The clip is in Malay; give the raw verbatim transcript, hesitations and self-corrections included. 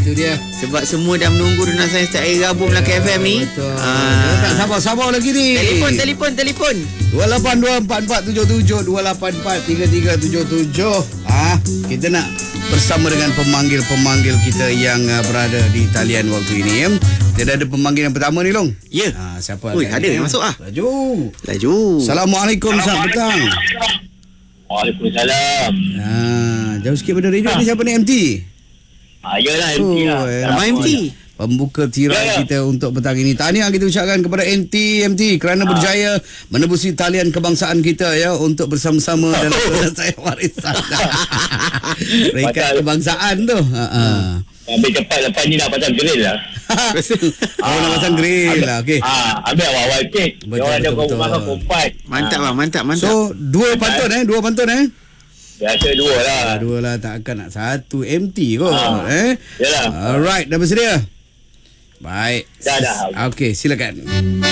itu dia. Sebab semua dah menunggu Donald Sains setiap hari Rabu Melaka F M ni. Betul. Ah. Tak sabar-sabar lagi ni. Telefon, telefon, telefon. dua lapan dua empat empat tujuh tujuh dua lapan empat tiga tiga tujuh tujuh. Ah, kita nak bersama dengan pemanggil-pemanggil kita yang uh, berada di talian waktu ini. Ya. Kita ada pemanggil yang pertama ni, Long. Ya. Ah, siapa? Ui, ada yang masuk ah. Laju. Laju. Assalamualaikum, selamat petang. Waalaikumsalam. Ah, jauh sikit pada radio ni, siapa ni? M T. Ah, yalah M T lah. Oh, Abang M T. Pembuka tirai Ya, ya. kita untuk petang ini. Tahniah kita ucapkan kepada M T M T kerana berjaya menembusi talian kebangsaan kita ya untuk bersama-sama dalam penyelesaian warisan. Rekat kebangsaan tu. Ha ah. Ambil cepat lepas ni nak pasang grill lah. Oh, nak pasang grill lah. Okey. Ah, ambil awal-awal kek. Betul, Dia orang ada betul, kau betul. rumah kau empat. Mantap bang, mantap, mantap. So, dua pantun eh, dua pantun eh. Biasa dua lah. Dua lah, takkan nak satu M T kot Ah. eh. Yalah. Alright, dah bersedia? Baik. Dah, dah. Okey, silakan.